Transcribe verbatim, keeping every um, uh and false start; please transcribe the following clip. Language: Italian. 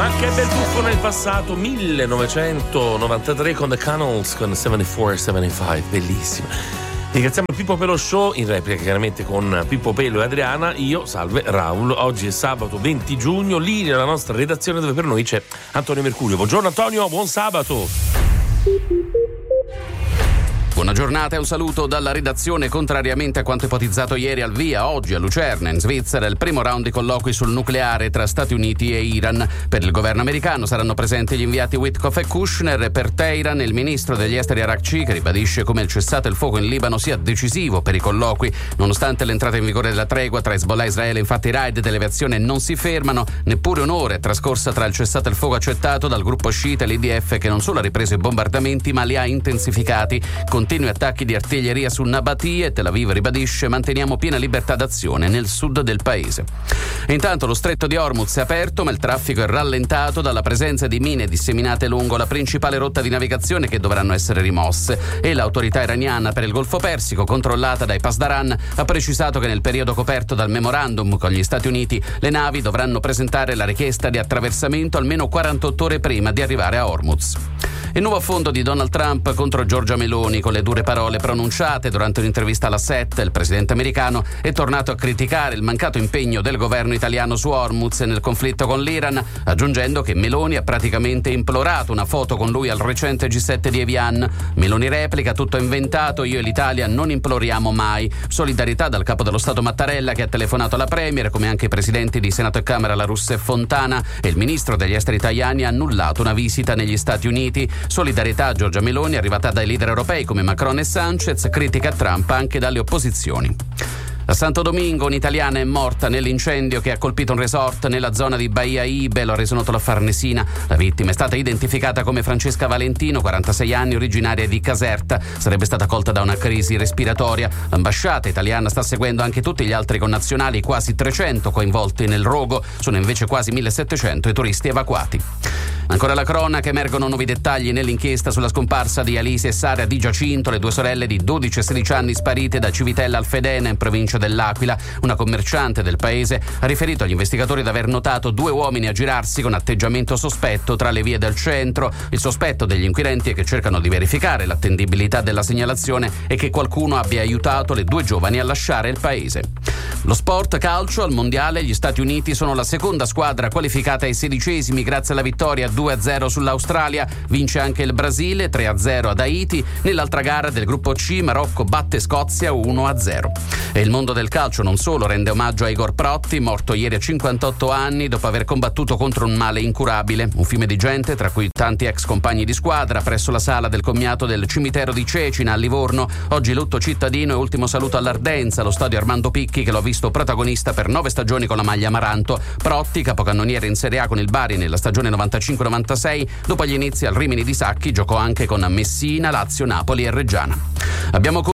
Ma che bel tuffo nel passato, millenovecentonovantatré con The Canals con settantaquattro settantacinque, bellissimo. Ringraziamo Pippo Pelo Show, in replica chiaramente con Pippo Pelo e Adriana. Io, salve, Raul. Oggi è sabato venti giugno, lì nella nostra redazione dove per noi c'è Antonio Mercurio. Buongiorno Antonio, buon sabato. Buona giornata e un saluto dalla redazione. Contrariamente a quanto ipotizzato ieri, al via oggi a Lucerna, in Svizzera, il primo round di colloqui sul nucleare tra Stati Uniti e Iran. Per il governo americano saranno presenti gli inviati Witkoff e Kushner, e per Teheran il ministro degli esteri Arakci, che ribadisce come il cessate il fuoco in Libano sia decisivo per i colloqui. Nonostante l'entrata in vigore della tregua tra Hezbollah e Israele, infatti i raid delle aviazioni non si fermano. Neppure un'ora è trascorsa tra il cessate il fuoco accettato dal gruppo sciita e l'I D F, che non solo ha ripreso i bombardamenti ma li ha intensificati. Continui attacchi di artiglieria su Nabatia e Tel Aviv ribadisce: manteniamo piena libertà d'azione nel sud del paese. E intanto lo stretto di Hormuz è aperto, ma il traffico è rallentato dalla presenza di mine disseminate lungo la principale rotta di navigazione, che dovranno essere rimosse. E l'autorità iraniana per il Golfo Persico, controllata dai Pasdaran, ha precisato che nel periodo coperto dal memorandum con gli Stati Uniti le navi dovranno presentare la richiesta di attraversamento almeno quarantotto ore prima di arrivare a Hormuz. Il nuovo affondo di Donald Trump contro Giorgia Meloni. Con le dure parole pronunciate durante un'intervista alla Sette, il presidente americano è tornato a criticare il mancato impegno del governo italiano su Hormuz nel conflitto con l'Iran, aggiungendo che Meloni ha praticamente implorato una foto con lui al recente G sette di Evian. Meloni replica: tutto è inventato, io e l'Italia non imploriamo mai. Solidarietà dal capo dello Stato Mattarella, che ha telefonato alla Premier, come anche i presidenti di Senato e Camera La Russa e Fontana, e il ministro degli esteri Tajani ha annullato una visita negli Stati Uniti. Solidarietà a Giorgia Meloni, arrivata dai leader europei come Macron e Sanchez, critica Trump anche dalle opposizioni. A Santo Domingo un'italiana è morta nell'incendio che ha colpito un resort nella zona di Baia Ibe, lo ha reso noto la Farnesina. La vittima è stata identificata come Francesca Valentino, quarantasei anni, originaria di Caserta. Sarebbe stata colta da una crisi respiratoria. L'ambasciata italiana sta seguendo anche tutti gli altri connazionali, quasi trecento coinvolti nel rogo. Sono invece quasi millesettecento i turisti evacuati. Ancora la cronaca, emergono nuovi dettagli nell'inchiesta sulla scomparsa di Alice e Sara Di Giacinto, le due sorelle di dodici e sedici anni sparite da Civitella Alfedena, in provincia dell'Aquila. Una commerciante del paese ha riferito agli investigatori di aver notato due uomini aggirarsi con atteggiamento sospetto tra le vie del centro. Il sospetto degli inquirenti è che cercano di verificare l'attendibilità della segnalazione e che qualcuno abbia aiutato le due giovani a lasciare il paese. Lo sport calcio, al mondiale gli Stati Uniti sono la seconda squadra qualificata ai sedicesimi grazie alla vittoria due a zero sull'Australia. Vince anche il Brasile tre a zero ad Haiti. Nell'altra gara del gruppo C, Marocco batte Scozia uno a zero. E il mondo del calcio non solo rende omaggio a Igor Protti, morto ieri a cinquantotto anni dopo aver combattuto contro un male incurabile. Un fiume di gente, tra cui tanti ex compagni di squadra, presso la sala del commiato del cimitero di Cecina a Livorno. Oggi lutto cittadino e ultimo saluto all'Ardenza, allo stadio Armando Picchi, che lo ha visto protagonista per nove stagioni con la maglia amaranto. Protti, capocannoniere in Serie A con il Bari nella stagione novantacinque novantasei, dopo gli inizi al Rimini di Sacchi giocò anche con Messina, Lazio, Napoli e Reggiana. Abbiamo